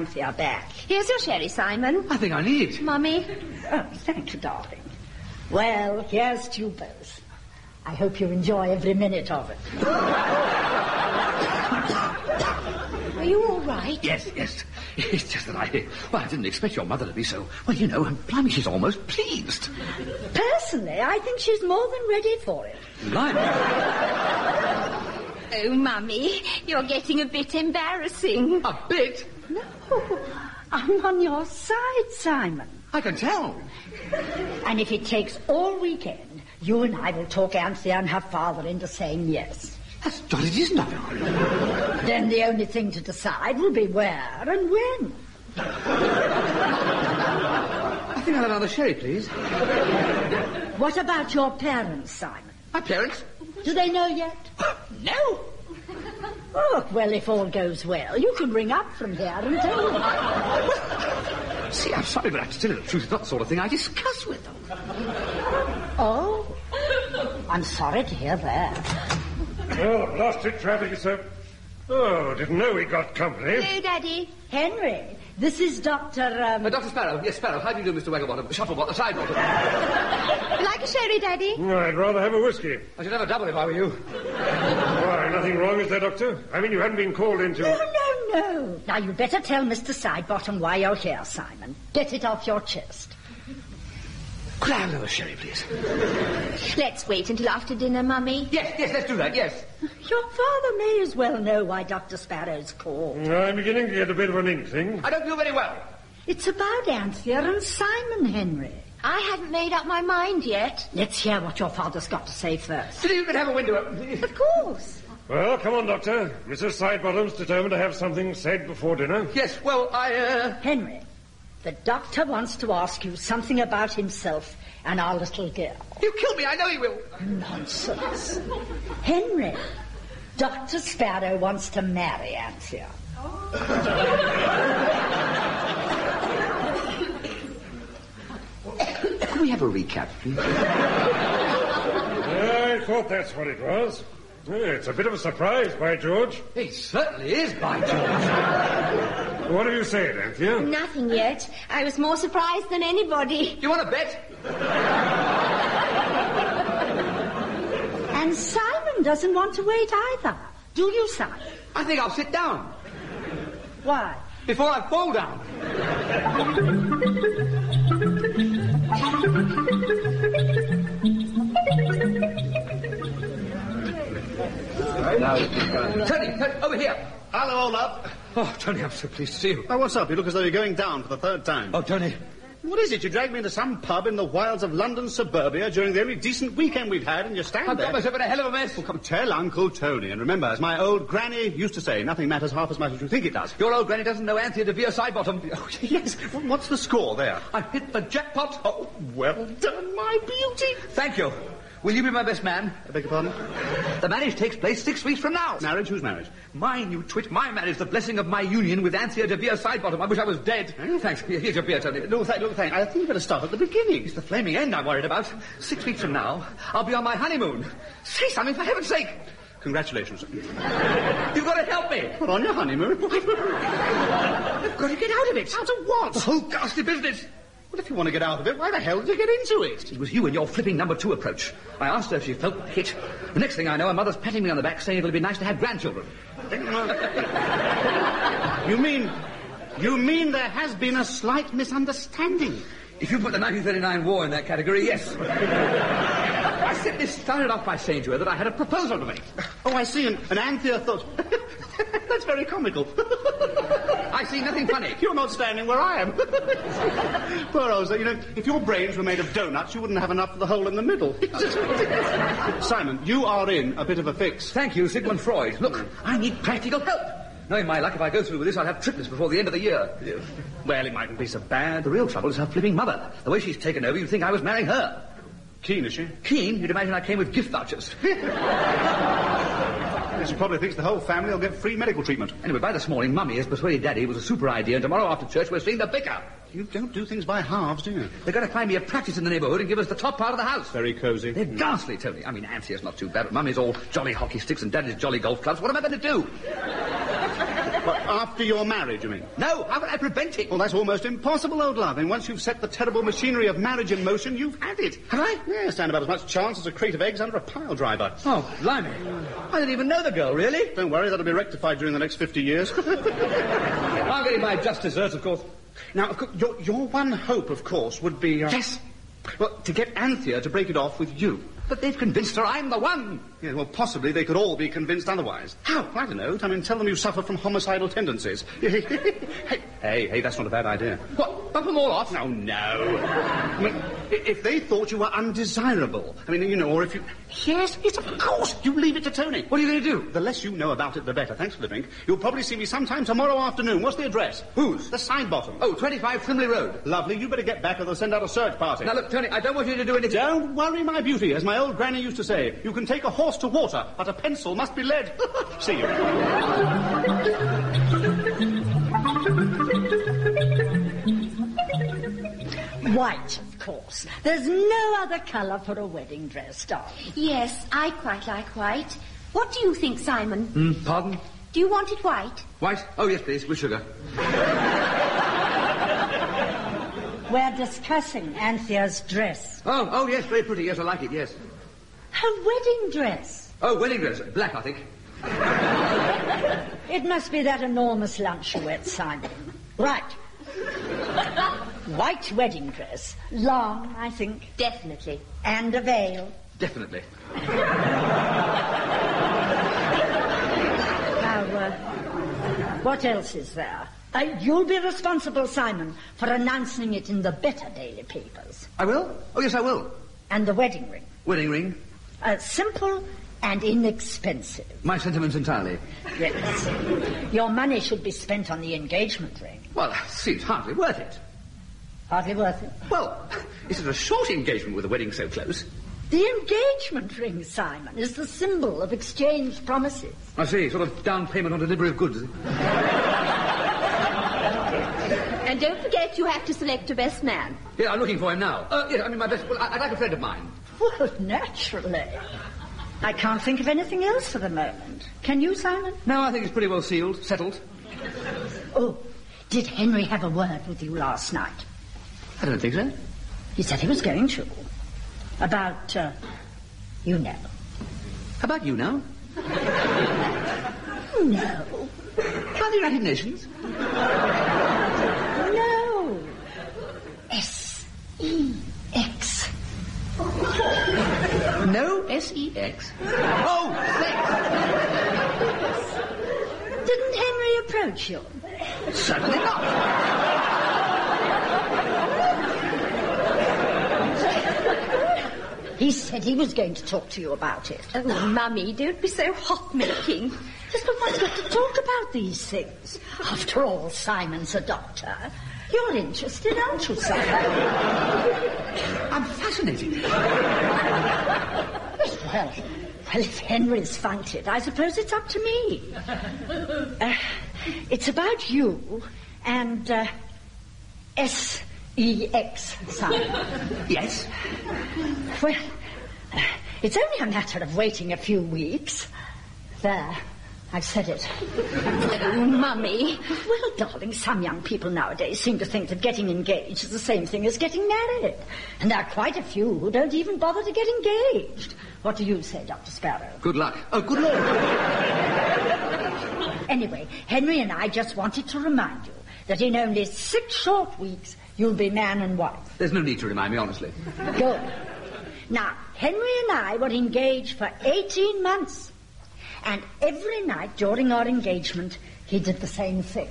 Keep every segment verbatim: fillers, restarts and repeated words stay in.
They are back. Here's your sherry, Simon. I think I need it. Mummy. Oh, thank you, darling. Well, here's to you both. I hope you enjoy every minute of it. Are you all right? Yes, yes. It's just that I... Well, I didn't expect your mother to be so... Well, you know, blimey, she's almost pleased. Personally, I think she's more than ready for it. Blimey. Oh, Mummy, you're getting a bit embarrassing. A bit? No, I'm on your side, Simon. I can tell. And if it takes all weekend, you and I will talk Anthea and her father into saying yes. That's what it is, nothing. Then the only thing to decide will be where and when. I think I'll have another sherry, please. What about your parents, Simon? My parents? Do they know yet? No. Oh, well, if all goes well, you can ring up from here and tell them. See, I'm sorry, but I'm still in the truth. It's not the sort of thing I discuss with them. Oh, I'm sorry to hear that. Oh, lost it, traffic, sir. Oh, didn't know we got company. Hello, Daddy. Henry, this is Doctor Um... Uh, Doctor Sparrow. Yes, Sparrow. How do you do, Mister Wagglebottom? Shufflebottom, Sidebottom. Like a sherry, Daddy? I'd rather have a whiskey. I should have a double if I were you. Why, nothing wrong, is there, Doctor? I mean, you hadn't been called into... No, no, no. Now, you better tell Mister Sidebottom why you're here, Simon. Get it off your chest. Could I have another sherry, please? Let's wait until after dinner, Mummy. Yes, yes, let's do that, yes. Your father may as well know why Doctor Sparrow's called. I'm beginning to get a bit of an inkling. I don't feel very well. It's about Anthea and Simon, Henry. I haven't made up my mind yet. Let's hear what your father's got to say first. So you can have a window open, please. Of course. Well, come on, Doctor. Missus Sidebottom's determined to have something said before dinner. Yes, well, I, uh... Henry, the doctor wants to ask you something about himself and our little girl. He'll kill me, I know he will. Nonsense. Henry, Doctor Sparrow wants to marry Anthea. Could we have a recap, please? I thought that's what it was. It's a bit of a surprise, by George. It certainly is, by George. What have you said, Anthea? Nothing yet. I was more surprised than anybody. Do you want to bet? And Simon doesn't want to wait either. Do you, Simon? I think I'll sit down. Why? Before I fall down. Now, Tony, Tony, over here. Hello, old love. Oh, Tony, I'm so pleased to see you. Oh, what's up? You look as though you're going down for the third time. Oh, Tony. What is it? You dragged me into some pub in the wilds of London suburbia during the only decent weekend we've had, and you stand I've there. got myself in a hell of a mess. Well, come tell Uncle Tony. And remember, as my old granny used to say, nothing matters half as much as you think it does. Your old granny doesn't know Anthea de Vere Sidebottom. Oh, yes. Well, what's the score there? I hit the jackpot. Oh, well done, my beauty. Thank you. Will you be my best man? I beg your pardon? The marriage takes place six weeks from now. Marriage? Whose marriage? Mine, you twit. My marriage, the blessing of my union with Anthea de Vere Sidebottom. I wish I was dead. Eh? Thanks. Here's your beer, Tony. No, thank, no, thank. I think you better start at the beginning. It's the flaming end I'm worried about. Six weeks from now, I'll be on my honeymoon. Say something, for heaven's sake. Congratulations. You've got to help me. What, on your honeymoon? I've got to get out of it. Out of what? The whole ghastly business. Well, if you want to get out of it, why the hell did you get into it? It was you and your flipping number two approach. I asked her if she felt the hit. The next thing I know, her mother's patting me on the back saying it'll be nice to have grandchildren. You mean... You mean there has been a slight misunderstanding? If you put the nineteen thirty-nine war in that category, yes. I simply started off by saying to her that I had a proposal to make. Oh, I see. And, and Anthea thought... That's very comical. I see nothing funny. You're not standing where I am. Poor Oza, you know, if your brains were made of donuts, you wouldn't have enough for the hole in the middle. Simon, you are in a bit of a fix. Thank you, Sigmund Freud. Look, I need practical help. Knowing my luck, if I go through with this, I'll have triplets before the end of the year. Well, it mightn't be so bad. The real trouble is her flipping mother. The way she's taken over, you'd think I was marrying her. Keen, is she? Keen? You'd imagine I came with gift vouchers. She probably thinks the whole family will get free medical treatment. Anyway, by this morning, Mummy has persuaded Daddy it was a super idea, and tomorrow after church we're seeing the vicar. You don't do things by halves, do you? They're going to find me a practice in the neighbourhood and give us the top part of the house. Very cosy. They're ghastly, Tony. I mean, Anthea's not too bad, but Mummy's all jolly hockey sticks and Daddy's jolly golf clubs. What am I going to do? What, after you're married, you mean? No, how can I prevent it? Well, that's almost impossible, old love. And once you've set the terrible machinery of marriage in motion, you've had it. Have I? Yeah, stand about as much chance as a crate of eggs under a pile driver. Oh, blimey. I didn't even know the girl, really. Don't worry, that'll be rectified during the next fifty years. I'm getting my just desserts, of course. Now, of course, your, your one hope, of course, would be... Uh, Yes. Well, to get Anthea to break it off with you. But they've convinced her I'm the one. Yeah, well, possibly they could all be convinced otherwise. How? I don't know. I mean, tell them you suffer from homicidal tendencies. hey, hey, hey, that's not a bad idea. What? Bump them all off? No, no. I mean, i- if they thought you were undesirable, I mean, you know, or if you... Yes, yes, of course. You leave it to Tony. What are you going to do? The less you know about it, the better. Thanks for the drink. You'll probably see me sometime tomorrow afternoon. What's the address? Whose? The Side Bottom. Oh, twenty-five Frimley Road. Lovely. You better get back or they'll send out a search party. Now, look, Tony, I don't want you to do anything... Don't worry, my beauty. As my old granny used to say, you can take a horse to water, but a pencil must be lead. See you. White, of course. There's no other colour for a wedding dress, darling. Yes, I quite like white. What do you think, Simon? Mm, pardon? Do you want it white? White? Oh, yes, please, with sugar. We're discussing Anthea's dress. Oh, oh, yes, very pretty. Yes, I like it, yes. Her wedding dress. Oh, wedding dress. Black, I think. It must be that enormous lunch you ate, Simon. Right. White wedding dress. Long, I think. Definitely. And a veil. Definitely. Now, uh, what else is there? Uh, you'll be responsible, Simon, for announcing it in the better daily papers. I will? Oh, yes, I will. And the wedding ring. Wedding ring. Uh, simple and inexpensive. My sentiments entirely. Yes. Your money should be spent on the engagement ring. Well, see, it's hardly worth it. Hardly worth it. Well, this is a short engagement with the wedding so close. The engagement ring, Simon, is the symbol of exchanged promises. I see, sort of down payment on delivery of goods. And don't forget you have to select your best man. Yeah, I'm looking for him now. Uh, yeah, I mean, my best... Well, I- I'd like a friend of mine. Well, naturally. I can't think of anything else for the moment. Can you, Simon? No, I think it's pretty well sealed, settled. Oh, did Henry have a word with you last night? I don't think so. He said he was going to. About, uh, you know. How about you now? No. How the United Nations? No. S E X. No S E X? Oh, sex! Didn't Henry approach you? Certainly not. He said he was going to talk to you about it. Oh, Mummy, don't be so hot-making. Yes, but one's got to talk about these things. After all, Simon's a doctor. You're interested, aren't you, Simon? I'm fascinated. Yes, well, well, if Henry's funked it, I suppose it's up to me. Uh, it's about you and uh, S E X, Simon. Yes? Well, uh, it's only a matter of waiting a few weeks. There, I've said it. Oh, Mummy. Well, darling, some young people nowadays seem to think that getting engaged is the same thing as getting married. And there are quite a few who don't even bother to get engaged. What do you say, Doctor Sparrow? Good luck. Oh, good Lord. Anyway, Henry and I just wanted to remind you that in only six short weeks, you'll be man and wife. There's no need to remind me, honestly. Good. Now, Henry and I were engaged for eighteen months. And every night during our engagement, he did the same thing.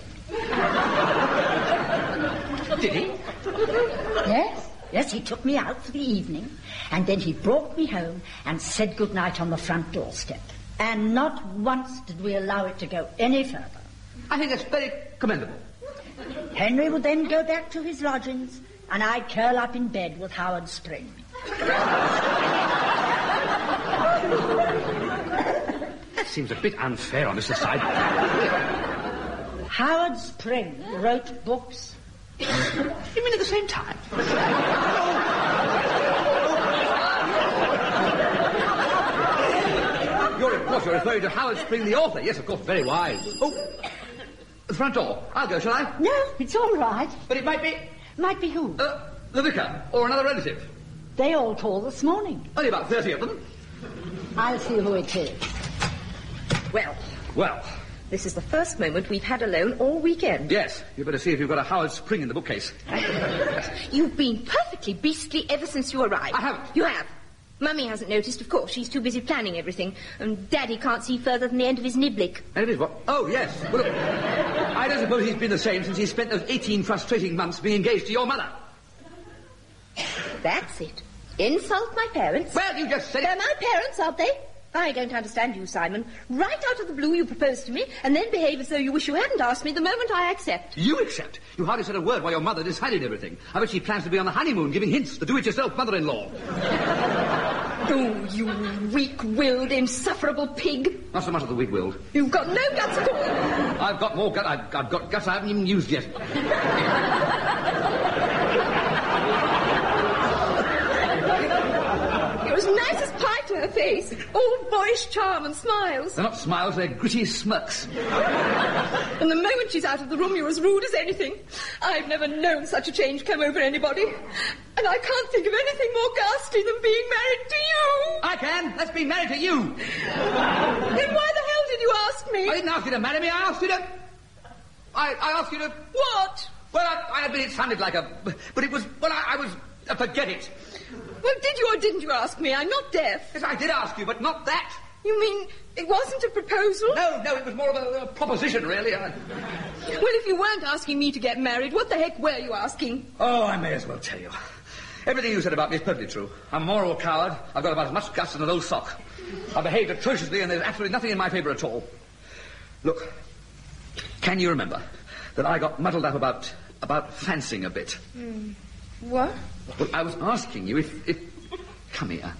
Did he? Yes, yes, he took me out for the evening, and then he brought me home and said goodnight on the front doorstep. And not once did we allow it to go any further. I think that's very commendable. Henry would then go back to his lodgings, and I'd curl up in bed with Howard Spring. That seems a bit unfair on Mister Side. Howard Spring wrote books. You mean at the same time? You're, of course, you're referring to Howard Spring, the author. Yes, of course, very wise. Oh, The front door. I'll go, shall I? No, it's all right. But it might be... Might be who? Uh, the vicar, or another relative. They all called this morning. Only about thirty of them. I'll see who it is. Well, Well, this is the first moment we've had alone all weekend. yes, you better see if you've got a Howard Spring in the bookcase. You've been perfectly beastly ever since you arrived. I haven't. You have. Mummy hasn't noticed, of course. She's too busy planning everything. And Daddy can't see further than the end of his niblick. And it is what? Oh, yes. Well, look, I don't suppose he's been the same since he spent those eighteen frustrating months being engaged to your mother. That's it. Insult my parents. Well, you just said They're it. my parents, aren't they? I don't understand you, Simon. Right out of the blue you propose to me, and then behave as though you wish you hadn't asked me the moment I accept. You accept? You hardly said a word while your mother decided everything. I bet she plans to be on the honeymoon giving hints, the do-it-yourself mother-in-law. Oh, you weak-willed, insufferable pig. Not so much of the weak-willed. You've got no guts at all. I've got more gut. I've, I've got guts I haven't even used yet. You're as nice as pie to her face. All boyish charm and smiles. They're not smiles, they're gritty smirks. And the moment she's out of the room, you're as rude as anything. I've never known such a change come over anybody. And I can't think of anything more ghastly than being married to you. I can. Let's be married to you. Then why the hell did you ask me? I didn't ask you to marry me. I asked you to... I, I asked you to... What? Well, I, I admit it sounded like a... But it was... Well, I, I was... Uh, forget it. Well, did you or didn't you ask me? I'm not deaf. Yes, I did ask you, but not that. You mean it wasn't a proposal? No, no, it was more of a, a proposition, really. I... Well, if you weren't asking me to get married, what the heck were you asking? Oh, I may as well tell you. Everything you said about me is perfectly true. I'm a moral coward. I've got about as much guts as an old sock. I behaved atrociously, and there's absolutely nothing in my favour at all. Look, can you remember that I got muddled up about about fancying a bit? Mm. What? Well, I was asking you if... if... Come here.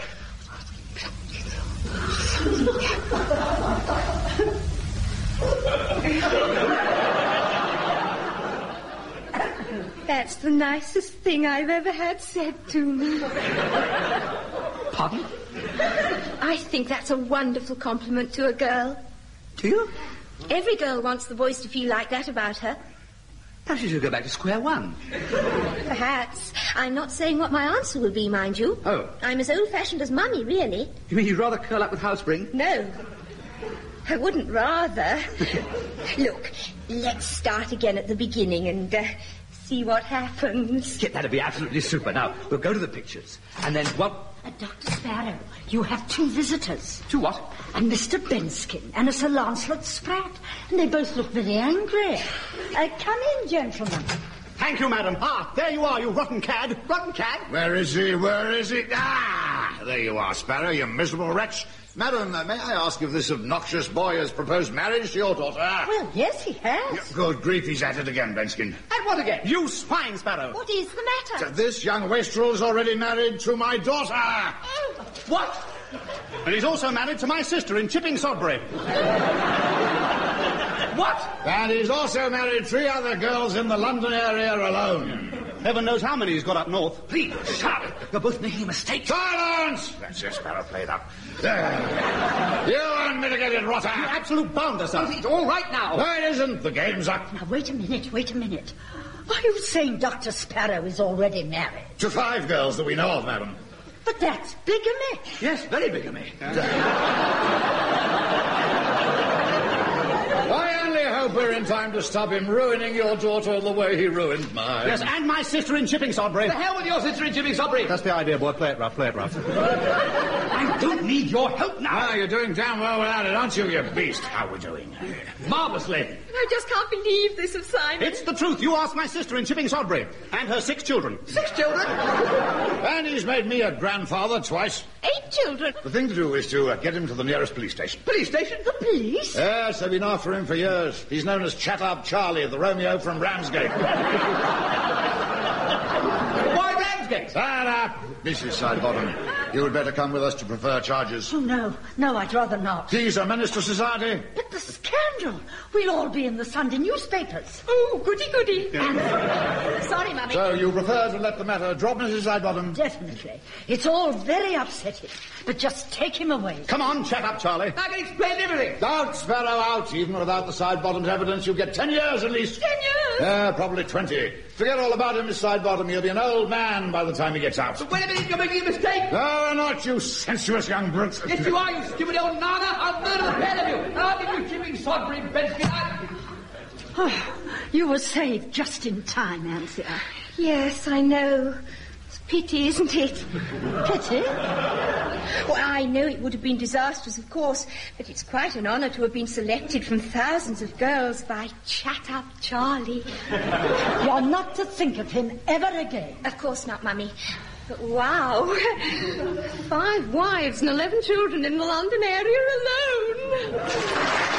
That's the nicest thing I've ever had said to me. Pardon? I think that's a wonderful compliment to a girl. Do you? Every girl wants the boys to feel like that about her. Perhaps you should go back to square one. Perhaps. I'm not saying what my answer will be, mind you. Oh. I'm as old-fashioned as Mummy, really. You mean you'd rather curl up with Howard Spring? No. I wouldn't rather. Look, let's start again at the beginning and uh, see what happens. Yeah, that'd be absolutely super. Now, we'll go to the pictures. And then, what? Uh, Doctor Sparrow, you have two visitors. To what? A Mister Benskin and a Sir Lancelot Spratt. And they both look very angry. Uh, come in, gentlemen. Thank you, madam. Ah, there you are, you rotten cad. Rotten cat? Where is he? Where is he? Ah! There you are, Sparrow, you miserable wretch. Madam, uh, may I ask if this obnoxious boy has proposed marriage to your daughter? Well, yes, he has. Good grief, he's at it again, Benskin. And what again? You swine, Sparrow. What is the matter? This young wastrel is already married to my daughter. What? And he's also married to my sister in Chipping Sodbury. What? And he's also married three other girls in the London area alone. Heaven knows how many he's got up north. Please, shut up. You're both making a mistake. Silence! That's your Sparrow played up. There. You unmitigated rotter. You absolute bounder, sir. It's all right now. No, it isn't. The game's up. Now, wait a minute, wait a minute. Are you saying Doctor Sparrow is already married? To five girls that we know of, madam. But that's bigamy. Yes, very big of me. I only hope we're in time to stop him ruining your daughter the way he ruined mine. Yes, and my sister in Chipping Sodbury. The hell with your sister in Jimmy Sodbury. That's the idea, boy. Play it rough, play it rough. I don't need your help now. Ah, you're doing damn well without it, aren't you, you beast? How are we doing? Marvellously. I just can't believe this of Simon. It's the truth. You asked my sister in Chipping Sodbury. And her six children. Six children? And he's made me a grandfather twice. Eight children. The thing to do is to uh, get him to the nearest police station. Police station? The police? Yes, they've been after him for years. He's known as Chat Up Charlie, the Romeo from Ramsgate. Why Ramsgate? Shut up, Missus Sidebottom. You had better come with us to prefer charges. Oh, no, no, I'd rather not. He's a menace to society. But the scandal. We'll all be in the Sunday newspapers. Oh, goody, goody. Sorry, Mummy. So you prefer to let the matter drop, Missus Sidebottom? Definitely. It's all very upsetting. But just take him away. Come on, shut up, Charlie. I can explain everything. Out, Sparrow, out. Even without the Sidebottom's evidence, you get ten years at least. Ten years? Yeah, probably twenty. Forget all about him, Miss Sidebottom. He'll be an old man by the time he gets out. Wait a minute, you're making a mistake. No, not you sensuous young brute. Yes, you are, you stupid old naga. I'll murder the pair of you. And I'll give you chipping Sodbury Bensky. Oh, you were saved just in time, Anthea. Yes, I know. It's a pity, isn't it? Pity? Well, I know it would have been disastrous, of course, but it's quite an honour to have been selected from thousands of girls by Chat Up Charlie. You're not to think of him ever again. Of course not, Mummy. But wow. Five wives and eleven children in the London area alone.